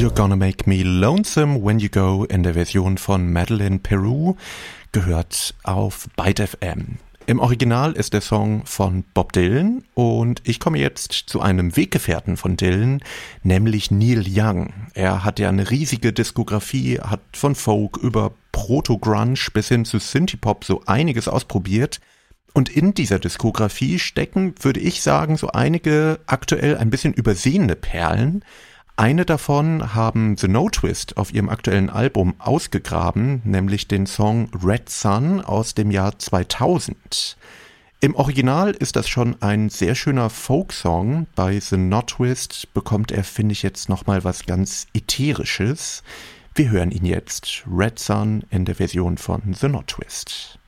You're Gonna Make Me Lonesome When You Go in der Version von Madeleine Peru gehört auf Byte FM. Im Original ist der Song von Bob Dylan und ich komme jetzt zu einem Weggefährten von Dylan, nämlich Neil Young. Er hat ja eine riesige Diskografie, hat von Folk über Proto-Grunge bis hin zu Synthie-Pop so einiges ausprobiert. Und in dieser Diskografie stecken, würde ich sagen, so einige aktuell ein bisschen übersehene Perlen. Eine davon haben The No Twist auf ihrem aktuellen Album ausgegraben, nämlich den Song Red Sun aus dem Jahr 2000. Im Original ist das schon ein sehr schöner Folksong. Bei The No Twist bekommt er, finde ich, jetzt nochmal was ganz Ätherisches. Wir hören ihn jetzt, Red Sun in der Version von The No Twist.